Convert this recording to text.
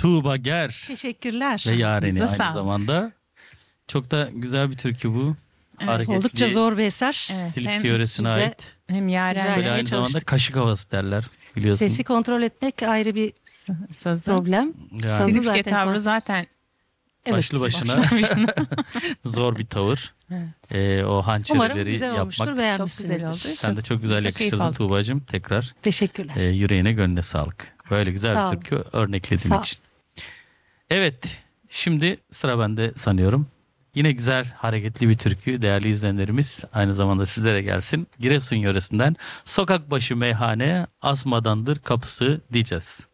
Tuğba Ger Teşekkürler. ve Yareni Ağzınıza aynı sağlık. zamanda. Çok da güzel bir türkü bu. Evet, Hareketli, Oldukça zor bir eser. Evet, Silifke hem yöresine biz de ait. hem Rica Yaren Böyle etmeye aynı zamanda çalıştık. kaşık havası derler biliyorsun. Sesi kontrol etmek ayrı bir sazı. problem. Yani Sazı Silifke zaten tavrı zaten Evet. başlı başına zor bir tavır. O Umarım hançerleri güzel yapmak. olmuştur, çok güzel beğenmişsinizdir. oldu. Sen de çok güzel çok keyif yakıştırdın aldık. Tuğba'cığım tekrar. Teşekkürler. Yüreğine gönlüne sağlık. Böyle güzel Sağ bir ol. türkü örneklediğin Sağ ol. için. Evet, şimdi sıra bende sanıyorum. Yine güzel, hareketli bir türkü değerli izleyenlerimiz. Aynı zamanda sizlere gelsin. Giresun yöresinden Sokak Başı Meyhane Asmadandır Kapısı diyeceğiz.